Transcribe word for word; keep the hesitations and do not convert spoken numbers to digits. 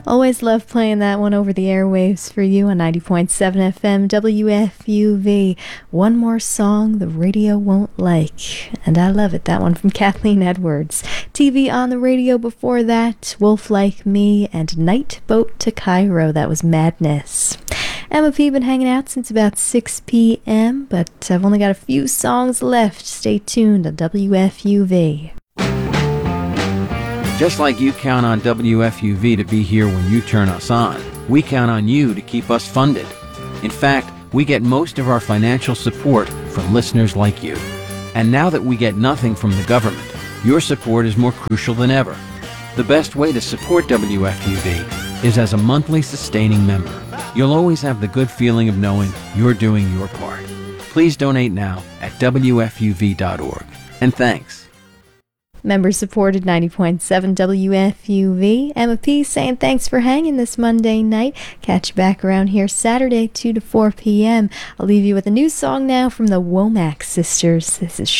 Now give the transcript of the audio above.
Always love playing that one over the airwaves for you on ninety point seven F M W F U V. One more song the radio won't like, and I love it. That one from Kathleen Edwards. T V on the radio before that, Wolf Like Me and Night Boat to Cairo. That was Madness. Emma P. been hanging out since about six p.m., but I've only got a few songs left. Stay tuned to W F U V. Just like you count on W F U V to be here when you turn us on, we count on you to keep us funded. In fact, we get most of our financial support from listeners like you. And now that we get nothing from the government, your support is more crucial than ever. The best way to support W F U V is as a monthly sustaining member. You'll always have the good feeling of knowing you're doing your part. Please donate now at W F U V dot org. And thanks. Members supported ninety point seven W F U V. Emma P. saying thanks for hanging this Monday night. Catch you back around here Saturday, two to four p.m. I'll leave you with a new song now from the Womack Sisters. This is